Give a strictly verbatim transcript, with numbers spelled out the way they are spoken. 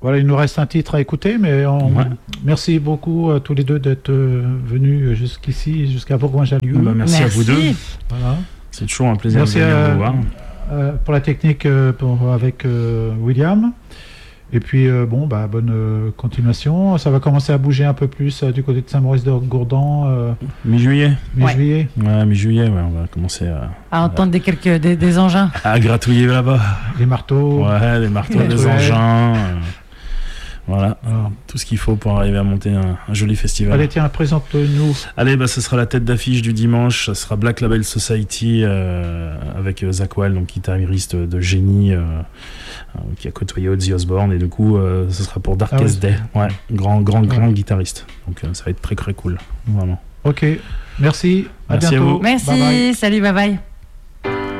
Voilà, il nous reste un titre à écouter, mais on... Ouais. merci beaucoup à tous les deux d'être euh, venus jusqu'ici, jusqu'à Bourgoin-Jallieu. Bah, merci, merci à vous deux. Voilà. C'est toujours un plaisir merci de venir à, vous voir. Euh, pour la technique euh, pour, avec euh, William. Et puis, euh, bon, bah, bonne euh, continuation. Ça va commencer à bouger un peu plus euh, du côté de Saint-Maurice-de-Gourdan. Euh, mi-juillet. Mi-juillet. Ouais, ouais mi-juillet, ouais, on va commencer à... À entendre des, quelques, des, des engins. À gratouiller là-bas. Les marteaux. Ouais, des marteaux, les des engins. Euh, voilà, alors, tout ce qu'il faut pour arriver à monter un, un joli festival. Allez, tiens, présente-nous. Allez, bah, ce sera la tête d'affiche du dimanche. Ce sera Black Label Society euh, avec Zach Wall, donc guitariste de génie, euh, euh, qui a côtoyé Ozzy Osbourne. Et du coup, euh, ce sera pour Darkest ah, ouais. Day. Ouais, grand, grand, grand ouais. guitariste. Donc, euh, ça va être très, très cool. Vraiment. Ok, merci. À merci bientôt. à vous. Merci, bye bye. salut, bye bye.